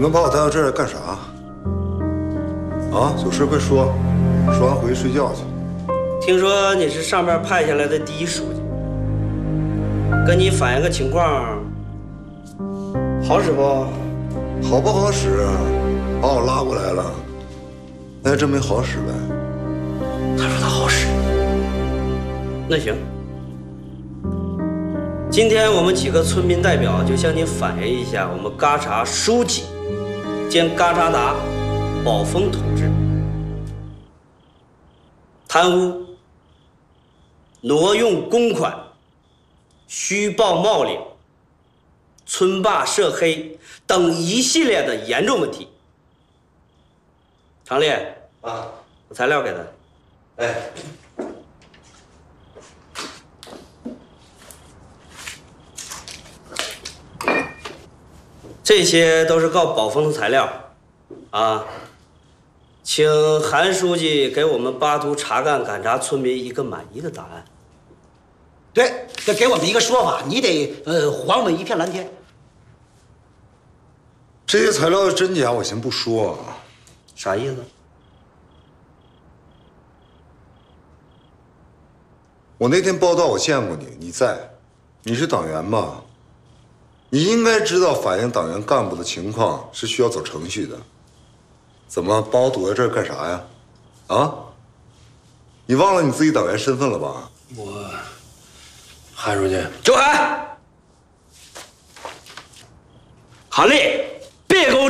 们把我带到这儿来干啥？啊，有事快说，说完回去睡觉去。 听说你是上边派下来的第一书记，跟你反映个情况，好使不？ 好不好使？把我拉过来了，那还真没好使呗。 他说他好使。那行，今天我们几个村民代表就向您反映一下我们嘎查书记兼嘎查达宝峰同志贪污、挪用公款、虚报冒领、村坝涉黑等一系列的严重问题。常烈啊，把材料给他。哎。这些都是告宝峰的材料，啊，请韩书记给我们巴图查干赶查村民一个满意的答案。 对，得给我们一个说法，你得还我们一片蓝天。 这些材料的真假我先不说， 啥意思？ 我那天报道我见过你，你在，你是党员吧？你应该知道反映党员干部的情况是需要走程序的。怎么把我堵在这儿干啥呀？啊？你忘了你自己党员身份了吧？ 韩书记， 周海，韩立，别给我